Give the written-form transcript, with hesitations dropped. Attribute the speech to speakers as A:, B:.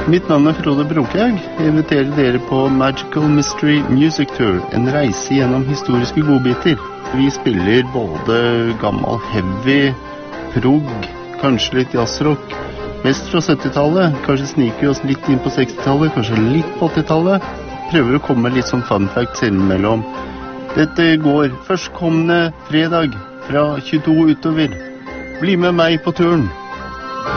A: Mitt navn Frode Brokhaug. Jeg inviterer dere på Magical Mystery Music Tour, en reise gjennom historiske godbiter. Vi spiller både gammel heavy, prog, kanskje litt jazzrock, mest fra 70-tallet, kanskje sniker vi oss litt inn på 60-tallet, kanskje litt på 80-tallet. Prøver å komme litt sånn fun facts innimellom. Dette går førstkommende fredag fra 22 utover. Bli med meg på turen!